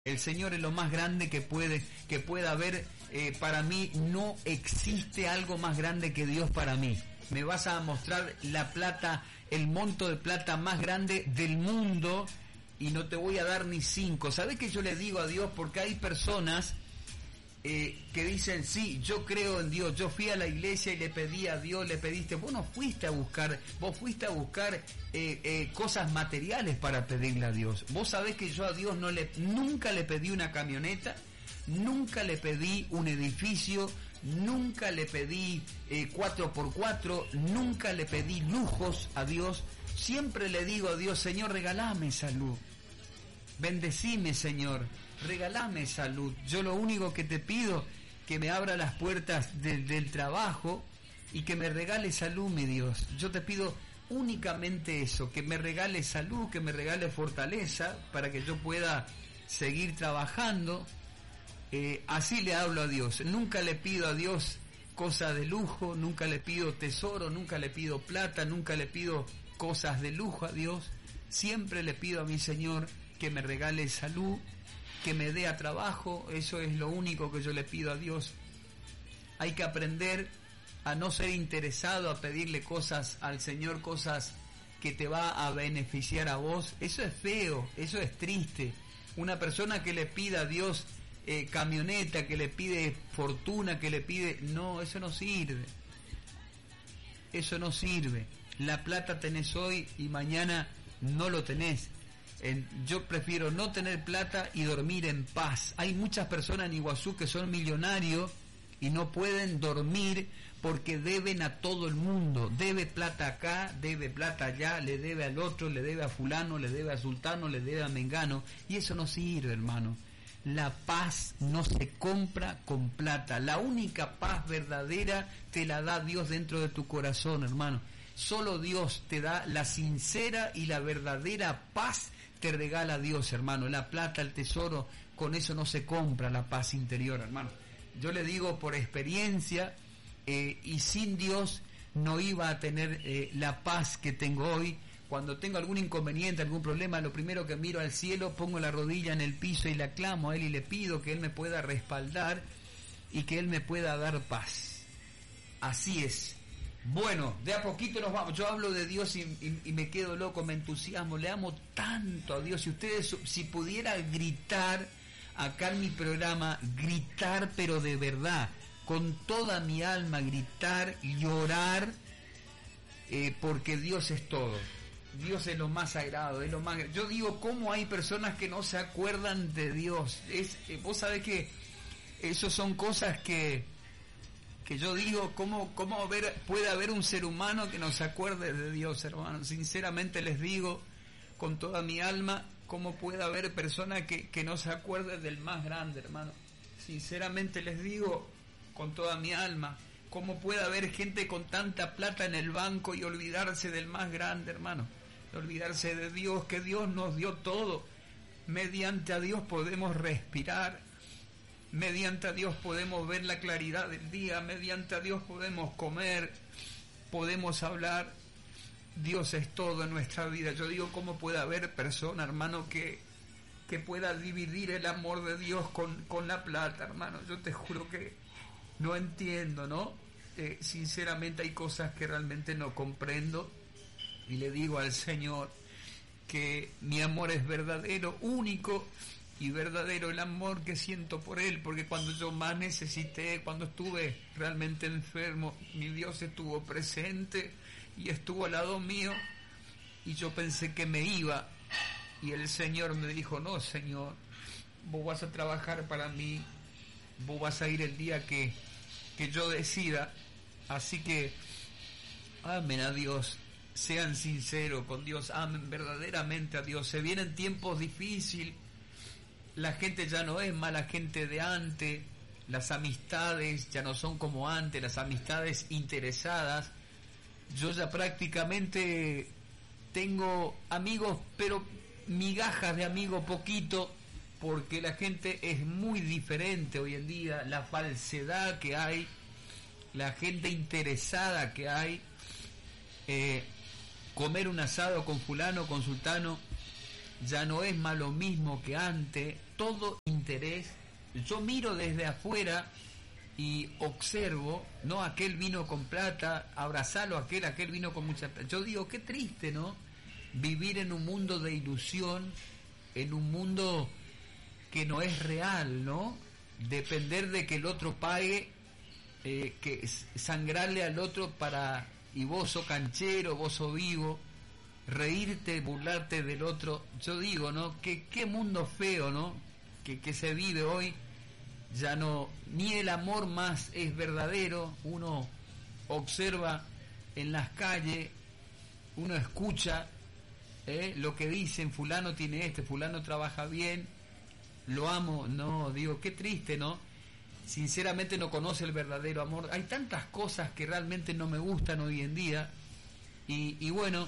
El Señor es lo más grande que pueda haber. Para mí no existe algo más grande que Dios para mí. Me vas a mostrar la plata, el monto de plata más grande del mundo y no te voy a dar ni 5. ¿Sabes qué yo le digo a Dios? Porque hay personas que dicen, sí, yo creo en Dios, yo fui a la iglesia y le pedí a Dios, le pediste, vos no fuiste a buscar, vos fuiste a buscar cosas materiales para pedirle a Dios. Vos sabés que yo a Dios nunca le pedí una camioneta, nunca le pedí un edificio, nunca le pedí 4x4, nunca le pedí lujos a Dios. Siempre le digo a Dios, Señor, regalame salud, bendecime, Señor, regalame salud. Yo lo único que te pido, que me abra las puertas del trabajo y que me regale salud, mi Dios. Yo te pido únicamente eso, que me regale salud, que me regale fortaleza para que yo pueda seguir trabajando. Así le hablo a Dios. Nunca le pido a Dios cosas de lujo, nunca le pido tesoro, nunca le pido plata, nunca le pido cosas de lujo a Dios. Siempre le pido a mi Señor que me regale salud, que me dé a trabajo. Eso es lo único que yo le pido a Dios. Hay que aprender a no ser interesado, a pedirle cosas al Señor, cosas que te va a beneficiar a vos. Eso es feo, eso es triste. Una persona que le pida a Dios camioneta, que le pide fortuna, que le pide... No, eso no sirve. Eso no sirve. La plata tenés hoy y mañana no lo tenés. Yo prefiero no tener plata y dormir en paz. Hay muchas personas en Iguazú que son millonarios y no pueden dormir porque deben a todo el mundo. Debe plata acá, debe plata allá, le debe al otro, le debe a fulano, le debe a sultano, le debe a mengano. Y eso no sirve, hermano. La paz no se compra con plata. La única paz verdadera te la da Dios dentro de tu corazón, hermano. Solo Dios te da la sincera y la verdadera paz. Te regala Dios, hermano. La plata, el tesoro, con eso no se compra la paz interior, hermano. Yo le digo por experiencia, y sin Dios no iba a tener la paz que tengo hoy. Cuando tengo algún inconveniente, algún problema, lo primero que miro al cielo, pongo la rodilla en el piso y le aclamo a Él y le pido que Él me pueda respaldar y que Él me pueda dar paz. Así es. Bueno, de a poquito nos vamos. Yo hablo de Dios y me quedo loco, me entusiasmo, le amo tanto a Dios. Si ustedes, si pudiera gritar acá en mi programa, gritar pero de verdad, con toda mi alma, gritar, llorar, porque Dios es todo. Dios es lo más sagrado, es lo más... Yo digo, ¿cómo hay personas que no se acuerdan de Dios? Vos sabés que eso son cosas que yo digo, ¿cómo puede haber un ser humano que no se acuerde de Dios, hermano? Sinceramente les digo, con toda mi alma, ¿cómo puede haber personas que no se acuerden del más grande, hermano? Sinceramente les digo, con toda mi alma, ¿cómo puede haber gente con tanta plata en el banco y olvidarse del más grande, hermano? Olvidarse de Dios, que Dios nos dio todo. Mediante a Dios podemos respirar. Mediante a Dios podemos ver la claridad del día. Mediante a Dios podemos comer, podemos hablar. Dios es todo en nuestra vida. Yo digo, ¿cómo puede haber persona, hermano, que pueda dividir el amor de Dios con la plata, hermano? Yo te juro que no entiendo, ¿no? Sinceramente hay cosas que realmente no comprendo y le digo al Señor que mi amor es verdadero, único y verdadero el amor que siento por Él, porque cuando yo más necesité, cuando estuve realmente enfermo, mi Dios estuvo presente y estuvo al lado mío y yo pensé que me iba y el Señor me dijo, no, Señor, vos vas a trabajar para mí, vos vas a ir el día que yo decida. Así que amen a Dios, sean sinceros con Dios, amen verdaderamente a Dios. Se vienen tiempos difíciles, la gente ya no es mala gente de antes, las amistades ya no son como antes, las amistades interesadas. Yo ya prácticamente tengo amigos, pero migajas de amigos, poquito, porque la gente es muy diferente hoy en día, la falsedad que hay, la gente interesada que hay, comer un asado con fulano, con sultano, ya no es más lo mismo que antes, todo interés. Yo miro desde afuera y observo, ¿no? Aquel vino con plata, abrazalo, aquel vino con mucha plata. Yo digo, qué triste, ¿no? Vivir en un mundo de ilusión, en un mundo que no es real, ¿no? Depender de que el otro pague, que sangrarle al otro para... Y vos sos canchero, vos sos vivo, reírte, burlarte del otro. Yo digo, ¿no? Qué mundo feo, ¿no? Que se vive hoy. Ya no, ni el amor más es verdadero. Uno observa en las calles, uno escucha lo que dicen, fulano tiene fulano trabaja bien, lo amo. No, digo, qué triste, ¿no? Sinceramente no conoce el verdadero amor. Hay tantas cosas que realmente no me gustan hoy en día y bueno,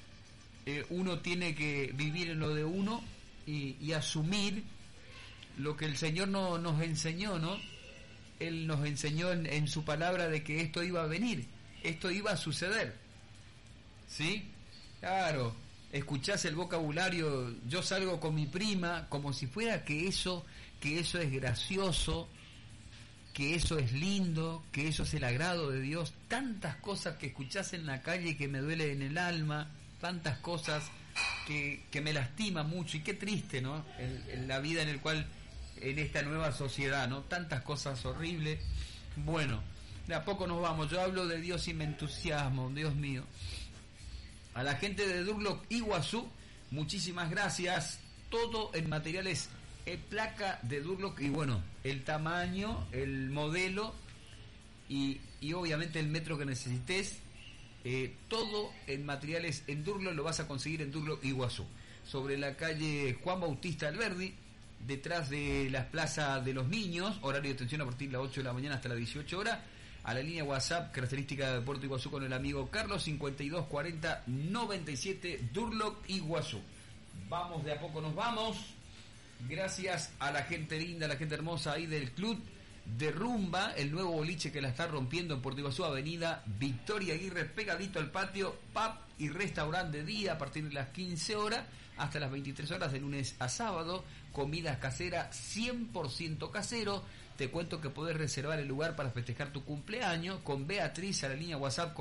uno tiene que vivir en lo de uno y asumir lo que el Señor nos enseñó, ¿no? Él nos enseñó en su palabra de que esto iba a venir, esto iba a suceder, ¿sí? Claro, escuchás el vocabulario, yo salgo con mi prima como si fuera que eso es gracioso, que eso es lindo, que eso es el agrado de Dios. Tantas cosas que escuchás en la calle que me duele en el alma, tantas cosas que me lastima mucho, y qué triste, ¿no? En la vida en esta nueva sociedad, ¿no? Tantas cosas horribles. Bueno, de a poco nos vamos. Yo hablo de Dios y me entusiasmo, Dios mío. A la gente de Durlock Iguazú, muchísimas gracias. Todo en materiales, placa de Durlock, y bueno, el tamaño, el modelo y obviamente el metro que necesites. Todo en materiales en Durlock lo vas a conseguir en Durlock Iguazú, sobre la calle Juan Bautista Alberdi, detrás de las plazas de los niños. Horario de atención a partir de las 8 de la mañana hasta las 18 horas. A la línea WhatsApp, característica de Puerto Iguazú, con el amigo Carlos, 5240 97, Durlock Iguazú. Vamos, de a poco nos vamos. Gracias a la gente linda, a la gente hermosa ahí del club de rumba, el nuevo boliche que la está rompiendo en Puerto Iguazú, avenida Victoria Aguirre, pegadito al patio, pub y restaurante de día a partir de las 15 horas hasta las 23 horas de lunes a sábado, comidas caseras 100% casero. Te cuento que podés reservar el lugar para festejar tu cumpleaños con Beatriz a la línea WhatsApp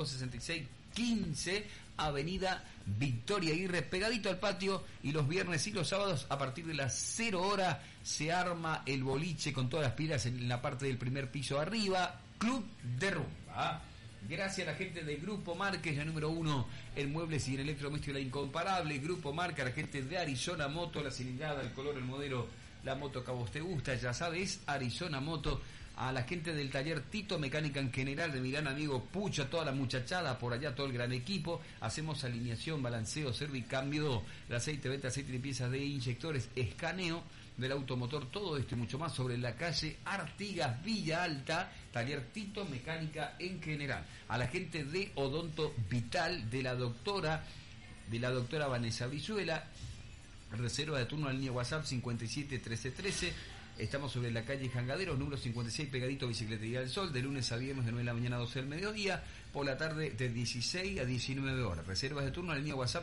456615, avenida Victoria Aguirre, pegadito al patio, y los viernes y los sábados a partir de las 0 horas se arma el boliche con todas las pilas en la parte del primer piso arriba, club de rumba. Gracias a la gente de Grupo Marca, ya número 1 en muebles y en electrodomésticos, la incomparable Grupo Marca, la gente de Arizona Moto, la cilindrada, el color, el modelo, la moto que a vos te gusta, ya sabes, Arizona Moto. A la gente del taller Tito Mecánica en general, de mi gran amigo Pucha, toda la muchachada por allá, todo el gran equipo. Hacemos alineación, balanceo, servicambio, el aceite, venta, aceite de piezas de inyectores, escaneo del automotor, todo esto y mucho más sobre la calle Artigas, Villa Alta, taller Tito Mecánica en general. A la gente de Odonto Vital, de la doctora Vanessa Brizuela, reserva de turno a la línea WhatsApp 571313. Estamos sobre la calle Jangaderos, número 56, pegadito a Bicicletería del Sol, de lunes a viernes de 9 de la mañana a 12 del mediodía, por la tarde de 16 a 19 horas. Reservas de turno a la línea WhatsApp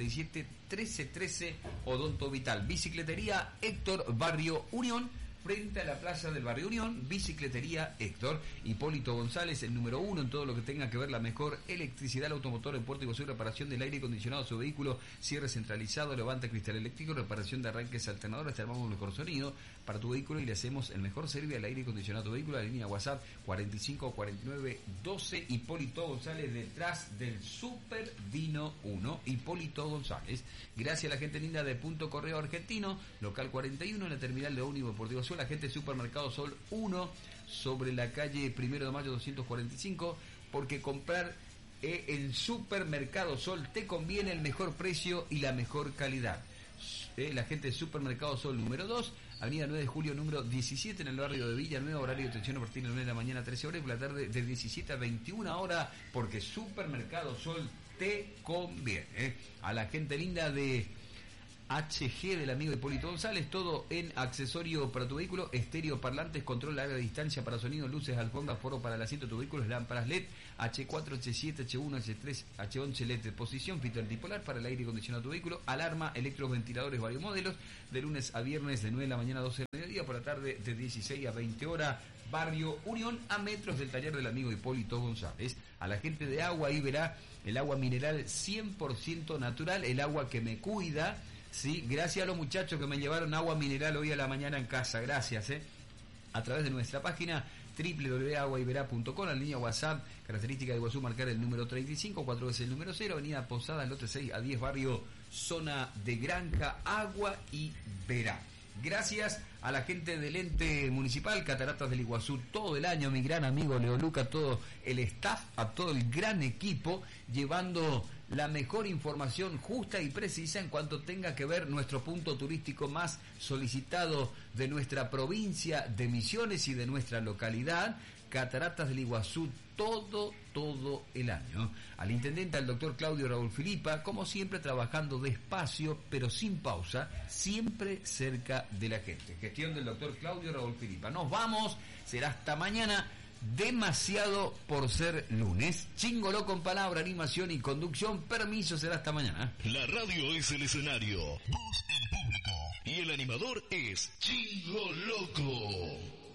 571313, Odonto Vital. Bicicletería Héctor, Barrio Unión, frente a la plaza del Barrio Unión. Bicicletería Héctor. Hipólito González, el número 1 en todo lo que tenga que ver la mejor electricidad, el automotor en Puerto Iguazú, reparación del aire acondicionado a su vehículo, cierre centralizado, levanta cristal eléctrico, reparación de arranques alternadores, te armamos el mejor sonido para tu vehículo y le hacemos el mejor servicio al aire acondicionado a tu vehículo. La línea WhatsApp 454912, Hipólito González, detrás del Super Dino 1, Hipólito González. Gracias a la gente linda de Punto Correo Argentino, local 41 en la terminal de ómnibus de Puerto Iguazú. La gente de Supermercado Sol 1 sobre la calle 1 de mayo 245, porque comprar en Supermercado Sol te conviene, el mejor precio y la mejor calidad. La gente de Supermercado Sol número 2, avenida 9 de julio número 17, en el barrio de Villanueva, horario de atención a partir de 9 de la mañana a 13 horas y por la tarde de 17 a 21 horas, porque Supermercado Sol te conviene. A la gente linda de HG del amigo Hipólito González, todo en accesorio para tu vehículo, estéreo, parlantes, control larga distancia para sonido, luces, alfombras, foro para el asiento de tu vehículo, lámparas LED, H4, H7, H1, H3, H11 LED de posición, filtro antipolar para el aire acondicionado de tu vehículo, alarma, electroventiladores, varios modelos, de lunes a viernes de 9 de la mañana a 12 del mediodía, por la tarde de 16 a 20 horas, Barrio Unión, a metros del taller del amigo Hipólito González. A la gente de agua, ahí verá el agua mineral 100% natural, el agua que me cuida. Sí, gracias a los muchachos que me llevaron agua mineral hoy a la mañana en casa, gracias, a través de nuestra página www.aguayverá.com, la línea WhatsApp, característica de Iguazú, marcar el número 35, 4 veces el número 0, avenida Posada, lote 6 a 10, barrio Zona de Granja, Agua y Verá. Gracias a la gente del ente municipal, Cataratas del Iguazú, todo el año, mi gran amigo Leo Luca, todo el staff, a todo el gran equipo, llevando la mejor información justa y precisa en cuanto tenga que ver nuestro punto turístico más solicitado de nuestra provincia de Misiones y de nuestra localidad, Cataratas del Iguazú, todo el año. Al intendente, al doctor Claudio Raúl Filipa, como siempre trabajando despacio, pero sin pausa, siempre cerca de la gente. Gestión del doctor Claudio Raúl Filipa. Nos vamos, será hasta mañana. Demasiado por ser lunes. Chingoló con palabra, animación y conducción. Permiso, será hasta mañana. La radio es el escenario, voz el público y el animador es Chingoloco.